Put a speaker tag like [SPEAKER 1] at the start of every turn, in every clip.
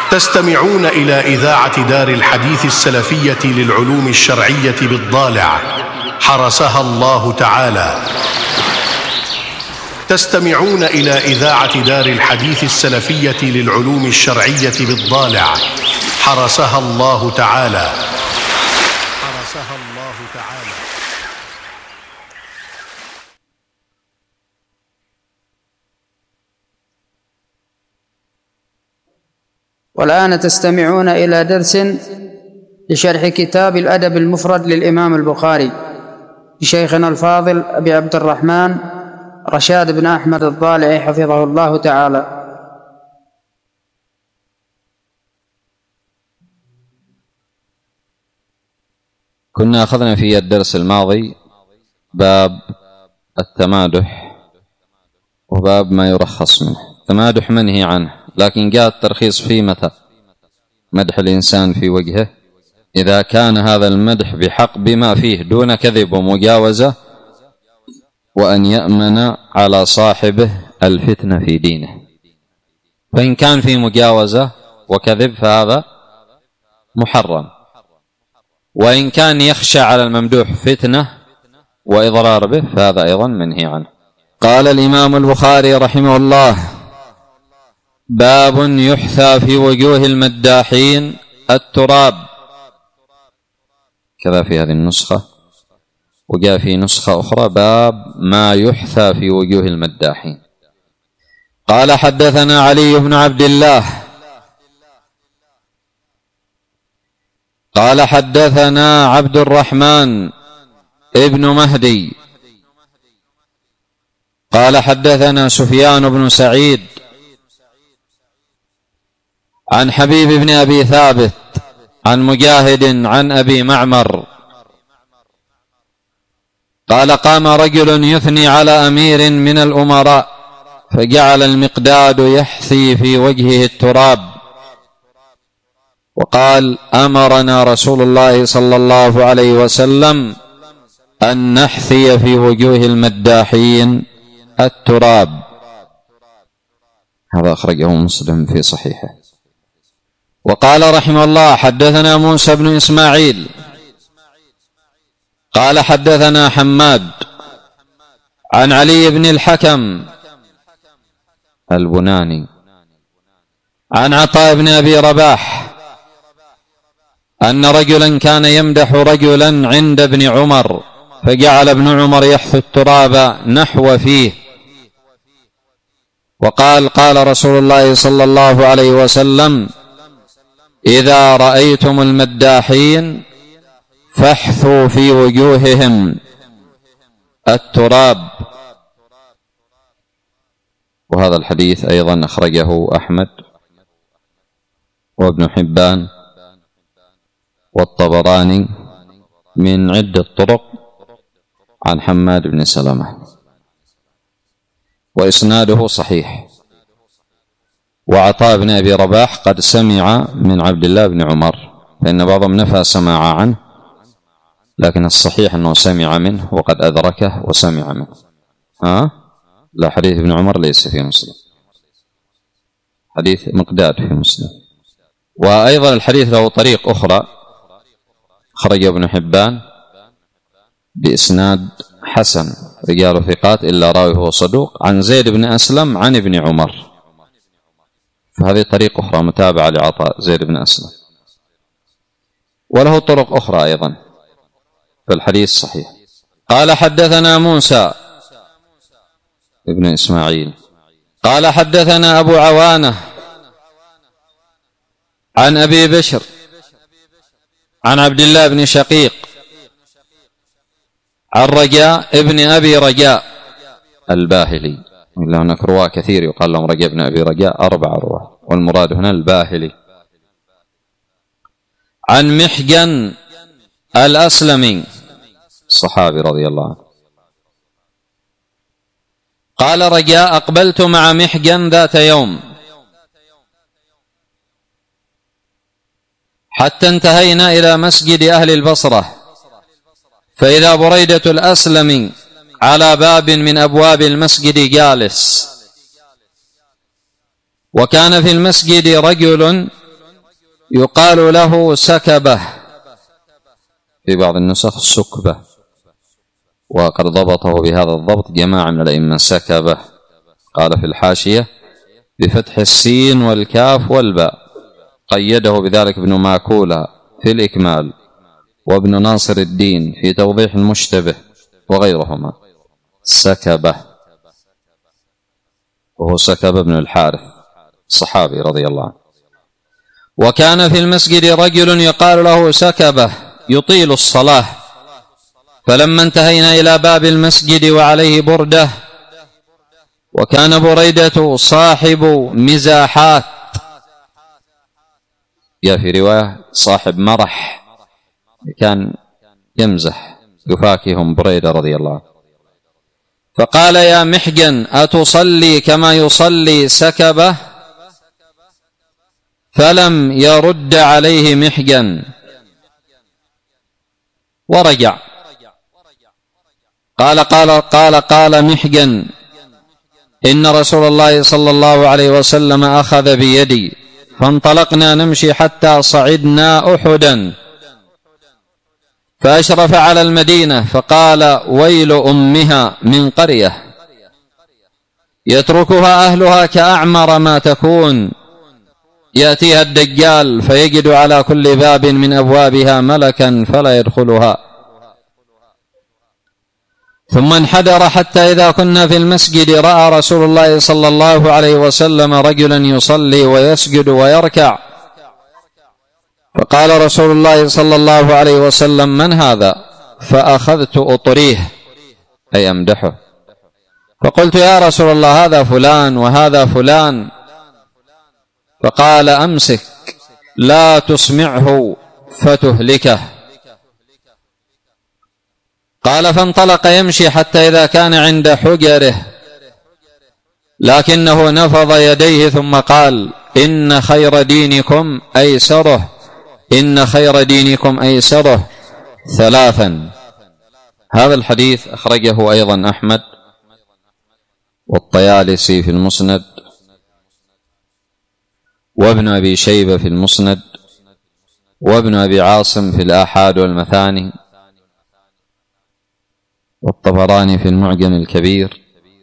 [SPEAKER 1] تستمعون إلى إذاعة دار الحديث السلفية للعلوم الشرعية بالضالع حرسها الله تعالى. تستمعون إلى إذاعة دار الحديث السلفية للعلوم الشرعية بالضالع حرسها الله تعالى. حرسها الله تعالى.
[SPEAKER 2] والآن تستمعون إلى درس لشرح كتاب الأدب المفرد للإمام البخاري لشيخنا الفاضل أبي عبد الرحمن رشاد بن أحمد الضالعي حفظه الله تعالى.
[SPEAKER 3] كنا أخذنا في الدرس الماضي باب التمادح وباب ما يرخص منه. التمادح منهي عنه، لكن جاء الترخيص فيه متى؟ مدح الإنسان في وجهه إذا كان هذا المدح بحق بما فيه دون كذب ومجاوزة، وأن يأمن على صاحبه الفتنة في دينه. فإن كان في مجاوزة وكذب فهذا محرم، وإن كان يخشى على الممدوح فتنة وإضرار به فهذا أيضا منهي عنه. قال الإمام البخاري رحمه الله: باب يحثى في وجوه المداحين التراب. كذا في هذه النسخة، وجاء في نسخة أخرى باب ما يحثى في وجوه المداحين. قال: حدثنا علي بن عبد الله قال حدثنا عبد الرحمن ابن مهدي قال حدثنا سفيان بن سعيد عن حبيب بن أبي ثابت عن مجاهد عن أبي معمر قال: قام رجل يثني على أمير من الأمراء فجعل المقداد يحثي في وجهه التراب، وقال: أمرنا رسول الله صلى الله عليه وسلم أن نحثي في وجوه المداحين التراب. هذا أخرجه مسلم في صحيحه. وقال رحمه الله: حدثنا موسى بن إسماعيل قال حدثنا حماد عن علي بن الحكم البناني عن عطاء بن أبي رباح أن رجلا كان يمدح رجلا عند ابن عمر فجعل ابن عمر يحث التراب نحو فيه، وقال: قال رسول الله صلى الله عليه وسلم: إذا رأيتم المداحين فاحثوا في وجوههم التراب. وهذا الحديث أيضا أخرجه أحمد وابن حبان والطبراني من عدة طرق عن حماد بن سلمة، وإسناده صحيح. وعطاء بن أبي رباح قد سمع من عبد الله بن عمر، فإن بعضهم نفى سماع عنه، لكن الصحيح أنه سمع منه وقد أدركه وسمع منه. لا، حديث ابن عمر ليس في مسلم، حديث مقداد في مسلم. وأيضا الحديث له طريق أخرى خرج ابن حبان بإسناد حسن رجال ثقات إلا راوي هو صدوق عن زيد بن أسلم عن ابن عمر، فهذه طريق أخرى متابعة لعطاء زيد بن أسلم، وله طرق أخرى أيضا فالحديث صحيح. قال: حدثنا موسى ابن إسماعيل قال حدثنا أبو عوانة عن أبي بشر عن عبد الله بن شقيق عن رجاء ابن أبي رجاء الباهلي، إلا هناك رواة كثير يقال لهم رجاء ابن أبي رجاء، 4 رواة، والمراد هنا الباهلي، عن محجن الأسلمي الصحابي رضي الله عنه قال: رجاء أقبلت مع محجن ذات يوم حتى انتهينا إلى مسجد أهل البصرة، فإذا بريدة الأسلمي على باب من أبواب المسجد جالس، وكان في المسجد رجل يقال له سكبة، في بعض النسخ سكبة، وقد ضبطه بهذا الضبط جماعة من الأئمة سكبة. قال في الحاشية بفتح السين والكاف والباء، قيده بذلك ابن ماكولة في الإكمال، وابن ناصر الدين في توضيح المشتبه، وغيرهما. سكبة، وهو سكبة بن الحارث صحابي رضي الله عنه. وكان في المسجد رجل يقال له سكبة يطيل الصلاة، فلما انتهينا إلى باب المسجد وعليه بردة، وكان بريدة صاحب مزاحات، جاء في رواية صاحب مرح، كان يمزح يفاكهم بريدة رضي الله عنه. فقال يا محجن أتصلي كما يصلي سكبة؟ فلم يرد عليه محجن ورجع. قال محجن إن رسول الله صلى الله عليه وسلم أخذ بيدي فانطلقنا نمشي حتى صعدنا أحدا، فأشرف على المدينة فقال ويل أمها من قرية يتركها أهلها كأعمر ما تكون، يأتيها الدجال فيجد على كل باب من أبوابها ملكا فلا يدخلها. ثم انحدر حتى إذا كنا في المسجد رأى رسول الله صلى الله عليه وسلم رجلا يصلي ويسجد ويركع، فقال رسول الله صلى الله عليه وسلم من هذا؟ فأخذت أطريه أي أمدحه، فقلت يا رسول الله هذا فلان وهذا فلان، فقال أمسك لا تسمعه فتهلكه. قال فانطلق يمشي حتى إذا كان عند حجره، لكنه نفض يديه ثم قال إن خير دينكم أيسره، إن خير دينكم أيسره ثلاثا. هذا الحديث أخرجه أيضا أحمد والطيالسي في المسند، وابن أبي شيبة في المسند، وابن أبي عاصم في الآحاد والمثاني، والطبراني في المعجم الكبير،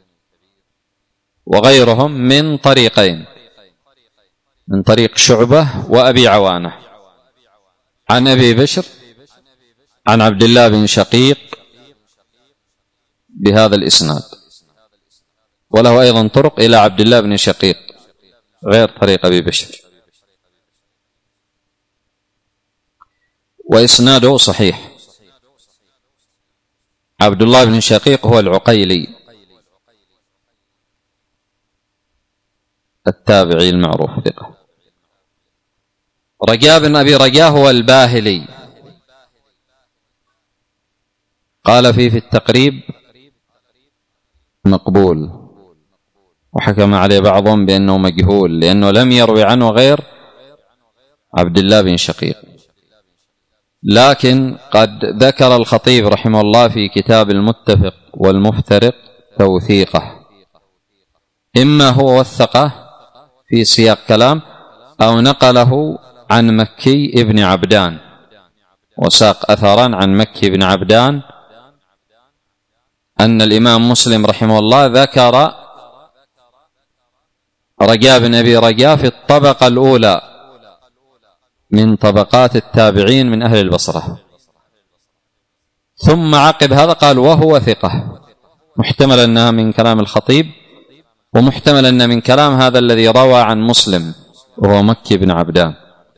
[SPEAKER 3] وغيرهم من طريقين، من طريق شعبة وأبي عوانة عن أبي بشر عن عبد الله بن شقيق بهذا الإسناد، وله أيضا طرق إلى عبد الله بن شقيق غير طريق أبي بشر، وإسناده صحيح. عبد الله بن شقيق هو العقيلي التابعي المعروف ثقة. رجاء بن أبي رجاء هو الباهلي، قال فيه في التقريب مقبول، وحكم عليه بعضهم بأنه مجهول لأنه لم يروي عنه غير عبد الله بن شقيق. لكن قد ذكر الخطيب رحمه الله في كتاب المتفق والمفترق توثيقه، إما هو وثقه في سياق كلام أو نقله عن مكي ابن عبدان، وساق أثرا عن مكي بن عبدان أن الإمام مسلم رحمه الله ذكر رجاء بن أبي رجاء في الطبقة الأولى من طبقات التابعين من أهل البصرة، ثم عقب هذا قال وهو ثقة، محتمل أنها من كلام الخطيب، ومحتمل أن من كلام هذا الذي روى عن مسلم وهو مكي بن عبدان.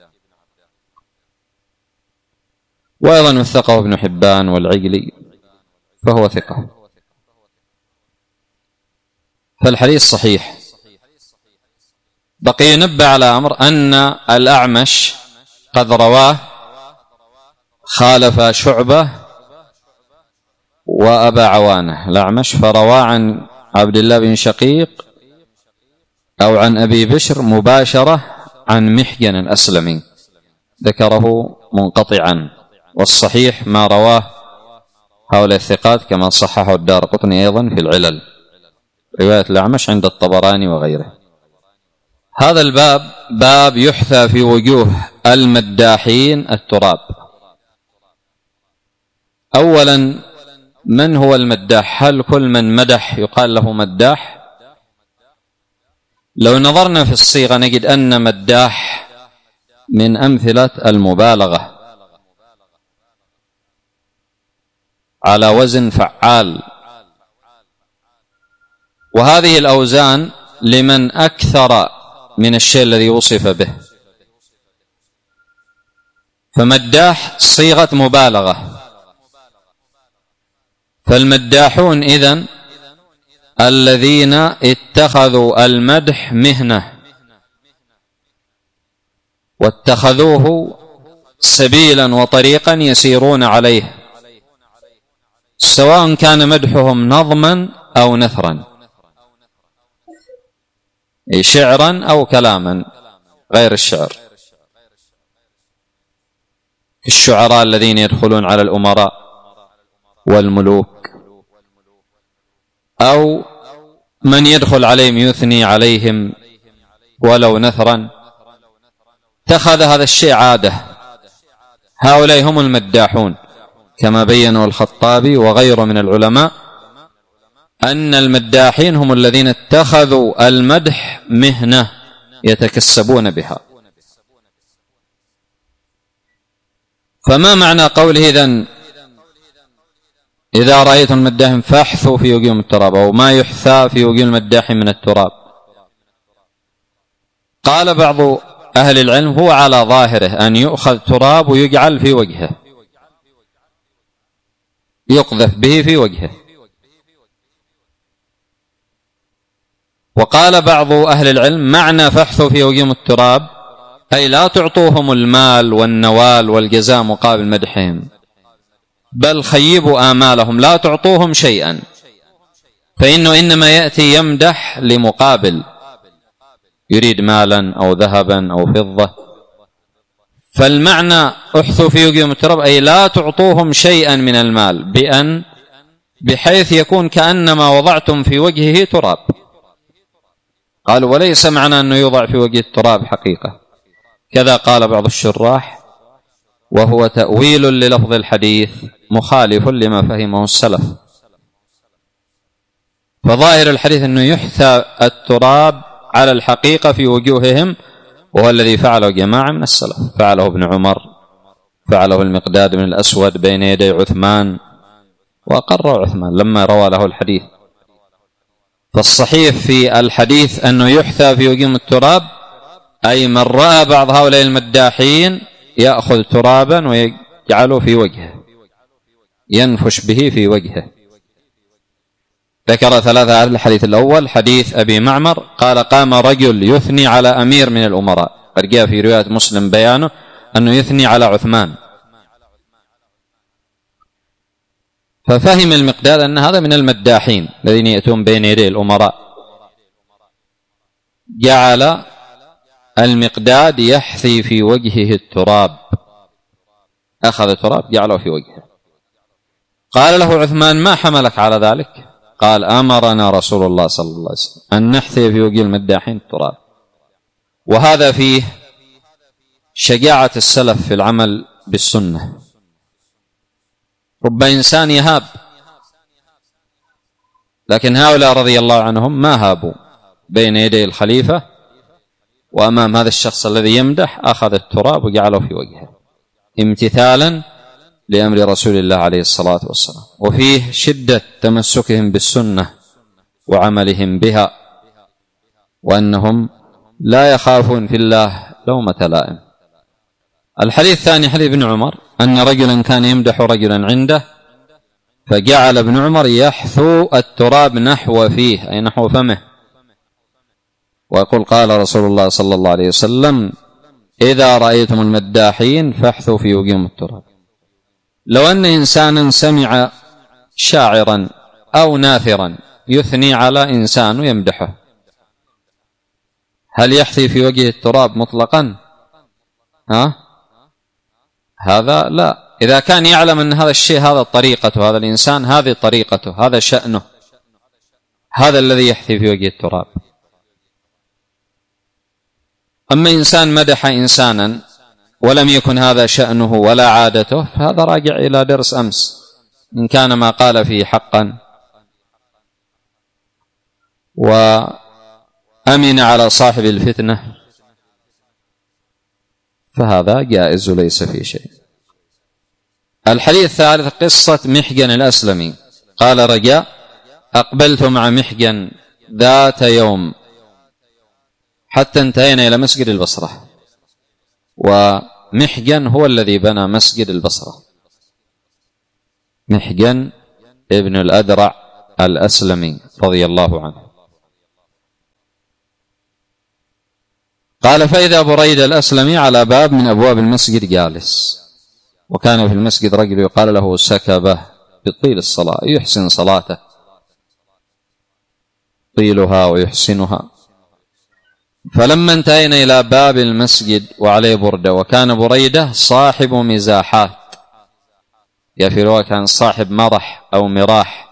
[SPEAKER 3] وأيضا وثقه ابن حبان والعجلي فهو ثقة. فالحديث صحيح. بقي نبه على أمر أن الأعمش قد رواه خالف شعبة وأبا عوانة. الأعمش فروى عن عبد الله بن شقيق أو عن أبي بشر مباشرة عن محجن الأسلمي، ذكره منقطعا، والصحيح ما رواه هؤلاء الثقات كما صححه الدارقطني أيضا في العلل، رواية الأعمش عند الطبراني وغيره. هذا الباب باب يحثى في وجوه المداحين التراب. أولا، من هو المداح؟ هل كل من مدح يقال له مداح؟ لو نظرنا في الصيغة نجد أن مداح من أمثلة المبالغة على وزن فعال، وهذه الأوزان لمن أكثر من الشيء الذي وصف به، فمداح صيغة مبالغة. فالمداحون إذن الذين اتخذوا المدح مهنة واتخذوه سبيلا وطريقا يسيرون عليه، سواء كان مدحهم نظما أو نثرا، شعرا أو كلاما غير الشعر، الشعراء الذين يدخلون على الأمراء والملوك، أو من يدخل عليهم يثني عليهم ولو نثرا، اتخذ هذا الشيء عادة. هؤلاء هم المداحون، كما بينوا الخطابي وغيره من العلماء أن المداحين هم الذين اتخذوا المدح مهنة يتكسبون بها. فما معنى قوله إذا رأيتم المداحين فاحثوا في وجوههم التراب، أو ما يحثى في وجوه المداحين من التراب؟ قال بعض أهل العلم هو على ظاهره أن يؤخذ تراب ويجعل في وجهه، يقذف به في وجهه. وقال بعض أهل العلم معنى فاحثوا في وجوههم التراب أي لا تعطوهم المال والنوال والجزاء مقابل مدحهم، بل خيبوا آمالهم، لا تعطوهم شيئا، فإنه إنما يأتي يمدح لمقابل، يريد مالا أو ذهبا أو فضة. فالمعنى احثوا في وجوههم التراب أي لا تعطوهم شيئا من المال، بحيث يكون كأنما وضعتم في وجهه تراب. قالوا وليس معنى أنه يوضع في وجه التراب حقيقة، كذا قال بعض الشراح، وهو تأويل للفظ الحديث مخالف لما فهمه السلف. فظاهر الحديث أنه يحثى التراب على الحقيقة في وجوههم، وهو الذي فعله جماعة من السلف، فعله ابن عمر، فعله المقداد بن الأسود بين يدي عثمان، وأقر عثمان لما روى له الحديث. فالصحيح في الحديث أنه يحثى في وجوههم التراب، أي من رأى بعض هؤلاء المداحين يأخذ ترابا ويجعله في وجهه، ينفش به في وجهه. ذكر ثلاثة. الحديث الأول حديث أبي معمر قال قام رجل يثني على أمير من الأمراء، قد جاء في رواية مسلم بيانه أنه يثني على عثمان، ففهم المقداد أن هذا من المداحين الذين يأتون بين يدي الأمراء. جعل المقداد يحثي في وجهه التراب، أخذ التراب جعله في وجهه. قال له عثمان ما حملك على ذلك؟ قال أمرنا رسول الله صلى الله عليه وسلم أن نحثي في وجه المداحين التراب. وهذا فيه شجاعة السلف في العمل بالسنة. رب إنسان يهاب، لكن هؤلاء رضي الله عنهم ما هابوا بين يدي الخليفة، وأمام هذا الشخص الذي يمدح أخذ التراب وجعله في وجهه امتثالا لأمر رسول الله عليه الصلاة والسلام. وفيه شدة تمسكهم بالسنة وعملهم بها، وأنهم لا يخافون في الله لومة لائم. الحديث الثاني حديث ابن عمر أن رجلا كان يمدح رجلا عنده، فجعل ابن عمر يحثو التراب نحو فيه أي نحو فمه، ويقول قال رسول الله صلى الله عليه وسلم إذا رأيتم المداحين فاحثوا في وجوههم التراب. لو أن إنسانا سمع شاعرا أو ناثرا يثني على إنسان ويمدحه، هل يحثي في وجه التراب مطلقا؟ هذا لا. إذا كان يعلم أن هذا الشيء هذا طريقته، هذا الإنسان هذه طريقته، هذا شأنه، هذا الذي يحثي في وجه التراب. أما إنسان مدح إنسانا ولم يكن هذا شأنه ولا عادته فهذا راجع إلى درس أمس. إن كان ما قال فيه حقا وأمن على صاحب الفتنة فهذا جائز ليس فيه شيء. الحديث الثالث قصة محجن الأسلمي. قال رجاء: أقبلت مع محجن ذات يوم حتى انتهينا إلى مسجد البصرة، ومحجن هو الذي بنى مسجد البصرة، محجن ابن الأدرع الأسلمي رضي الله عنه. قال: فإذا بريدة الأسلمي على باب من أبواب المسجد جالس، وكان في المسجد رجل يقال له سكبة بطيل الصلاة، يحسن صلاته طيلها ويحسنها. فلما انتهينا إلى باب المسجد وعليه بردة، وكان بريدة صاحب مزاحات، يا في رواية كان صاحب مرح أو مراح،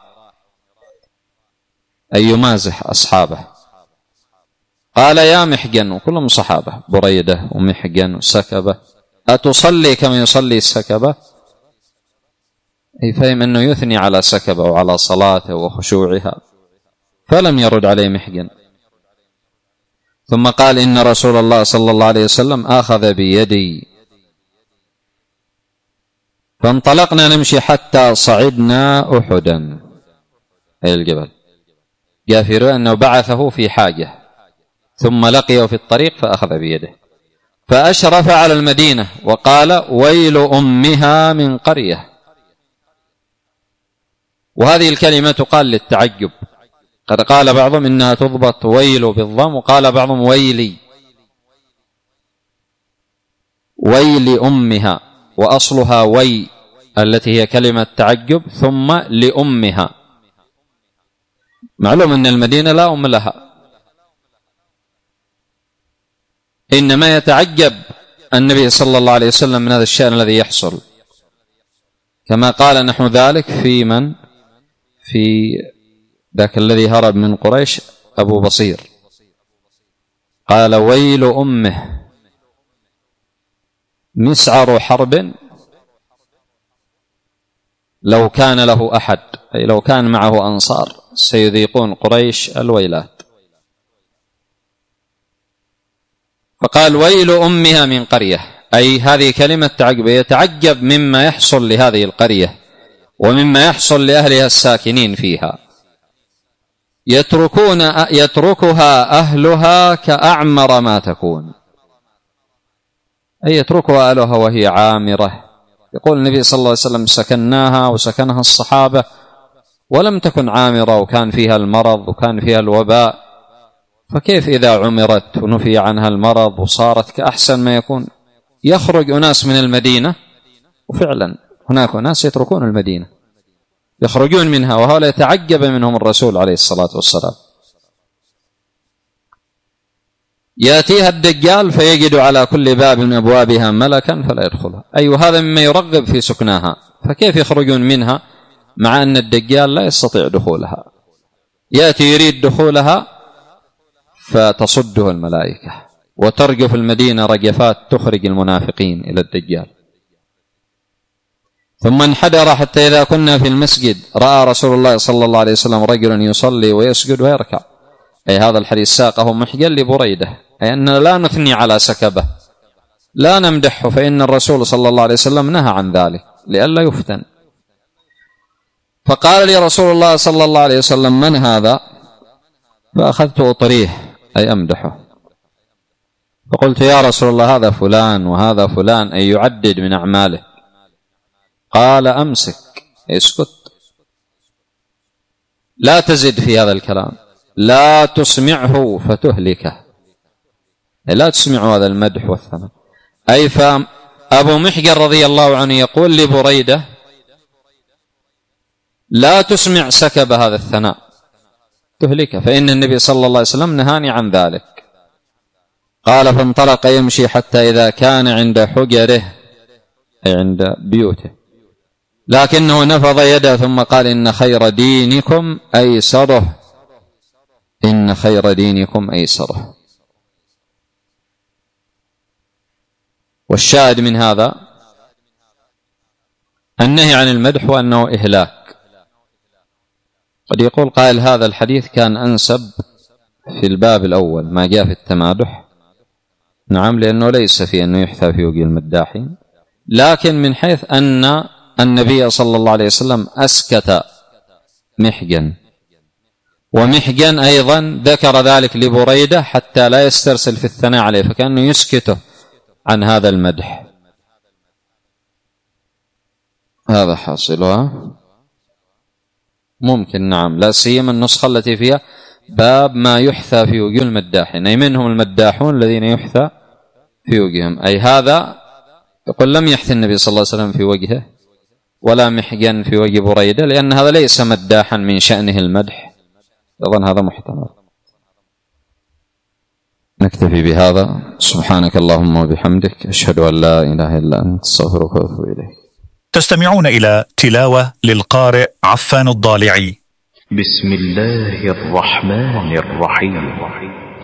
[SPEAKER 3] أي يمازح أصحابه. قال: يا محجن، وكلهم صحابة، بريدة ومحجن وسكبة، أتصلي كما يصلي السكبة؟ أي فهم أنه يثني على سكبة وعلى صلاته وخشوعها، فلم يرد عليه محجن. ثم قال: إن رسول الله صلى الله عليه وسلم أخذ بيدي فانطلقنا نمشي حتى صعدنا أحدا، أي الجبل. جاء في رواية أنه بعثه في حاجة ثم لقيه في الطريق فأخذ بيده، فأشرف على المدينة وقال: ويل أمها من قرية. وهذه الكلمة تقال للتعجب، قد قال بعضهم إنها تضبط ويل بالضم، وقال بعضهم ويلي، ويل أمها، وأصلها وي التي هي كلمة تعجب ثم لأمها. معلوم أن المدينة لا أم لها، إنما يتعجب النبي صلى الله عليه وسلم من هذا الشأن الذي يحصل، كما قال نحو ذلك في من في ذاك الذي هرب من قريش أبو بصير، قال: ويل أمه مسعر حرب لو كان له أحد، أي لو كان معه أنصار سيذيقون قريش الويلات. فقال: ويل أمها من قرية، أي هذه كلمة تعجب، يتعجب مما يحصل لهذه القرية ومما يحصل لأهلها الساكنين فيها، يتركها أهلها كأعمر ما تكون، أي يتركها أهلها وهي عامرة. يقول النبي صلى الله عليه وسلم: سكناها وسكنها الصحابة ولم تكن عامرة، وكان فيها المرض وكان فيها الوباء، فكيف إذا عمرت ونفي عنها المرض وصارت كأحسن ما يكون؟ يخرج أناس من المدينة، وفعلا هناك أناس يتركون المدينة يخرجون منها، وهؤلاء يتعجب منهم الرسول عليه الصلاة والسلام. يأتيها الدجال فيجد على كل باب من أبوابها ملكا فلا يدخلها، أي وهذا مما يرغب في سكناها، فكيف يخرجون منها مع أن الدجال لا يستطيع دخولها؟ يأتي يريد دخولها فتصده الملائكة وترجف المدينة رجفات تخرج المنافقين إلى الدجال. ثم انحدر حتى إذا كنا في المسجد رأى رسول الله صلى الله عليه وسلم رجلا يصلي ويسجد ويركع، أي هذا الحديث ساقه محجن لبريدة، أي أننا لا نثني على سكبة، لا نمدحه، فإن الرسول صلى الله عليه وسلم نهى عن ذلك لئلا يفتن. فقال لي رسول الله صلى الله عليه وسلم: من هذا؟ فأخذت أطريه، أي أمدحه، فقلت: يا رسول الله هذا فلان وهذا فلان، أي يعدد من أعماله. قال: أمسك، اسكت، لا تزد في هذا الكلام، لا تسمعه فتهلكه، لا تسمع هذا المدح والثناء. أي فأبو محجن رضي الله عنه يقول لبريدة: لا تسمع سكب هذا الثناء تهلكه، فإن النبي صلى الله عليه وسلم نهاني عن ذلك. قال: فانطلق يمشي حتى إذا كان عند حجره، أي عند بيوته، لكنه نفض يده ثم قال: إن خير دينكم أيسره، إن خير دينكم أيسره. والشاهد من هذا النهي عن المدح وأنه إهلاك. قد يقول قائل هذا الحديث كان أنسب في الباب الأول ما جاء في التمادح. نعم، لأنه ليس في أنه يحثى في وجه المداحين، لكن من حيث أن النبي صلى الله عليه وسلم أسكت محجن، ومحجن أيضا ذكر ذلك لبريدة حتى لا يسترسل في الثناء عليه، فكأنه يسكته عن هذا المدح. هذا حاصلها ممكن. نعم، لا سيما النسخة التي فيها باب ما يحثى في وجه المداحين، أي منهم المداحون الذين يحثى في وجههم، أي هذا يقول لم يحث النبي صلى الله عليه وسلم في وجهه ولا محجن في وجه بريدة، لأن هذا ليس مداحا من شأنه المدح. أظن هذا محتمل. نكتفي بهذا. سبحانك اللهم وبحمدك، أشهد أن لا إله إلا أنت، أستغفرك وأتوب إليك.
[SPEAKER 4] تستمعون إلى تلاوة للقارئ عفان الضالعي.
[SPEAKER 5] بسم الله الرحمن الرحيم.